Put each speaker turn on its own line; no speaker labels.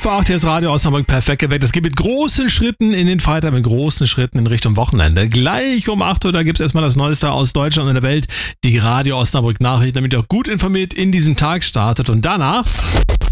5:08, hier ist Radio Osnabrück perfekt geweckt. Es geht mit großen Schritten in den Freitag, mit großen Schritten in Richtung Wochenende. Gleich um 8 Uhr, da gibt es erstmal das Neueste aus Deutschland und der Welt. Die Radio Osnabrück Nachrichten, damit ihr auch gut informiert in diesen Tag startet. Und danach